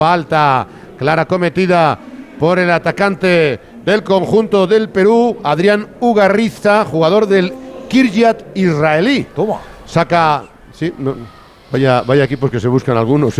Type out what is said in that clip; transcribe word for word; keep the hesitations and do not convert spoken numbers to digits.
Falta clara cometida por el atacante del conjunto del Perú, Adrián Ugarriza, jugador del Kiryat israelí. Toma. Saca, sí, no, vaya, vaya equipos que se buscan algunos.